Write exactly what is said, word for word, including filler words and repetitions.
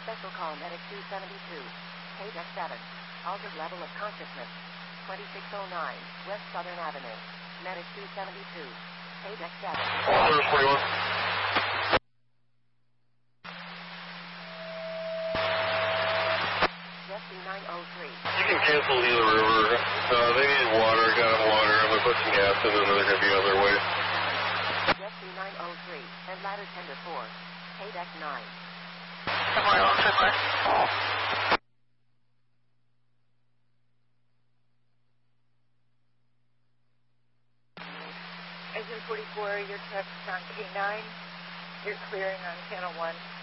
Special call Medic two seventy-two. K deck seven. Altered level of consciousness. twenty-six oh nine West Southern Avenue. Medic two seventy-two. K deck seven. Altered forty-one. Jesse nine oh three. You can cancel Gila River. Uh, they need water, got them water. I'm going to put some gas in and then they're going to be on their way. Jesse nine oh three. And ladder tender four. K deck nine. Somewhere along the Engine forty-four, your truck's on K nine. You're clearing on channel one.